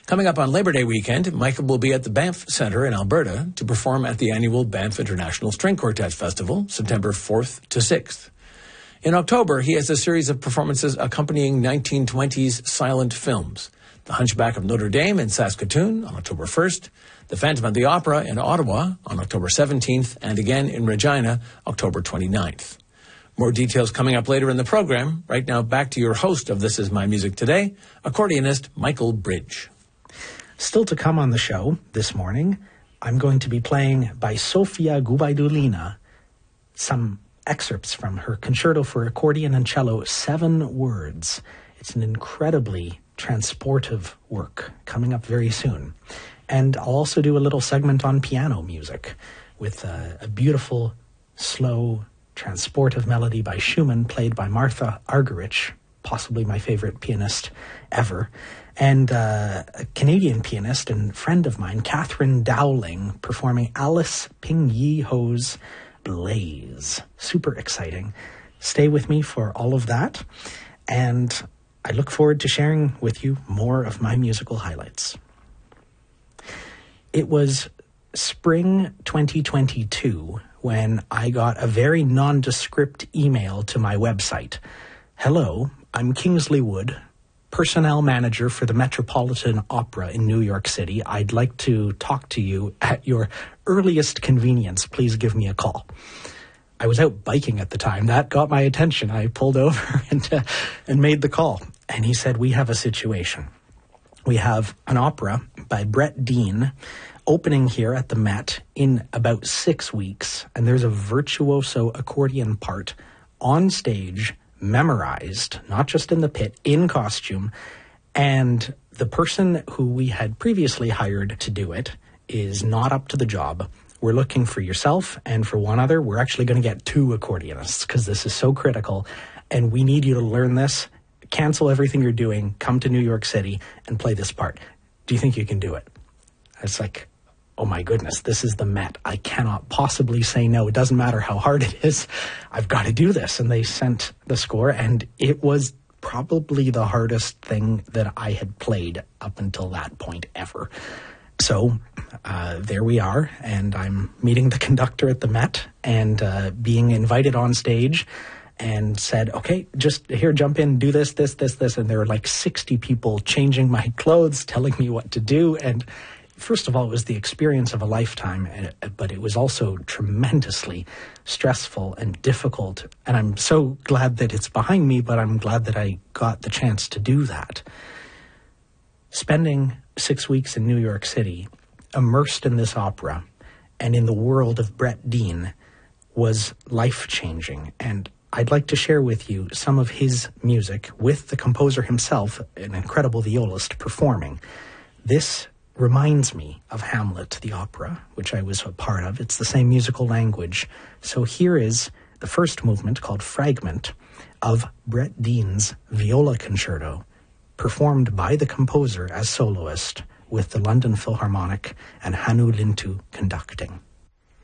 Coming up on Labor Day weekend, Michael will be at the Banff Centre in Alberta to perform at the annual Banff International String Quartet Festival, September 4th to 6th. In October, he has a series of performances accompanying 1920s silent films. The Hunchback of Notre Dame in Saskatoon on October 1st, The Phantom of the Opera in Ottawa on October 17th, and again in Regina, October 29th. More details coming up later in the program. Right now, back to your host of This Is My Music Today, accordionist Michael Bridge. Still to come on the show this morning, I'm going to be playing by Sofia Gubaidulina some excerpts from her concerto for accordion and cello, 7 Words. It's an incredibly transportive work coming up very soon. And I'll also do a little segment on piano music with a beautiful, slow, transportive melody by Schumann played by Martha Argerich, possibly my favorite pianist ever. And a Canadian pianist and friend of mine, Catherine Dowling, performing Alice Ping Yi Ho's Blaze. Super exciting. Stay with me for all of that. And I look forward to sharing with you more of my musical highlights. It was spring 2022 when I got a very nondescript email to my website. Hello, I'm Kingsley Wood, personnel manager for the Metropolitan Opera in New York City. I'd like to talk to you at your earliest convenience. Please give me a call. I was out biking at the time. That got my attention. I pulled over and made the call. And he said, we have a situation. We have an opera by Brett Dean opening here at the Met in about 6 weeks. And there's a virtuoso accordion part on stage, memorized, not just in the pit, in costume. And the person who we had previously hired to do it is not up to the job. We're looking for yourself and for one other. We're actually going to get 2 accordionists because this is so critical. And we need you to learn this. Cancel everything you're doing. Come to New York City and play this part. Do you think you can do it? It's like, oh my goodness, this is the Met. I cannot possibly say no. It doesn't matter how hard it is. I've got to do this. And they sent the score, and it was probably the hardest thing that I had played up until that point ever. So there we are, and I'm meeting the conductor at the Met and being invited on stage and said, okay, just here, jump in, do this. And there were like 60 people changing my clothes, telling me what to do. And first of all, it was the experience of a lifetime, but it was also tremendously stressful and difficult. And I'm so glad that it's behind me, but I'm glad that I got the chance to do that. Spending 6 weeks in New York City, immersed in this opera and in the world of Brett Dean, was life-changing. And I'd like to share with you some of his music with the composer himself, an incredible violist, performing. This reminds me of Hamlet, the opera, which I was a part of. It's the same musical language. So here is the first movement, called Fragment, of Brett Dean's Viola Concerto, performed by the composer as soloist with the London Philharmonic and Hannu Lintu conducting.